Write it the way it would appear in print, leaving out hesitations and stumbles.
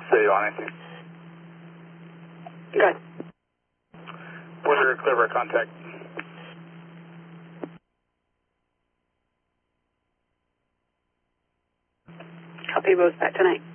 City on anything. Good. Border clear for contact. Copy both back tonight.